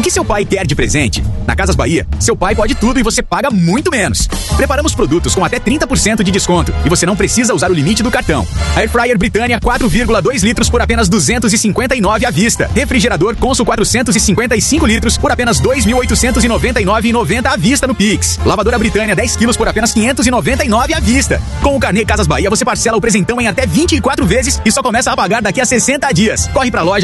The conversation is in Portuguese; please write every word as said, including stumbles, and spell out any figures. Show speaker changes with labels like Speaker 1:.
Speaker 1: que seu pai quer de presente? Na Casas Bahia, seu pai pode tudo e você paga muito menos. Preparamos produtos com até trinta por cento de desconto e você não precisa usar o limite do cartão. Air Fryer Britânia quatro vírgula dois litros por apenas duzentos e cinquenta e nove à vista. Refrigerador Consul quatrocentos e cinquenta e cinco litros por apenas dois mil oitocentos e noventa e nove reais e noventa centavos à vista no Pix. Lavadora Britânia dez quilos por apenas quinhentos e noventa e nove reais à vista. Com o carnê Casas Bahia você parcela o presentão em até vinte e quatro vezes e só começa a pagar daqui a sessenta dias. Corre pra loja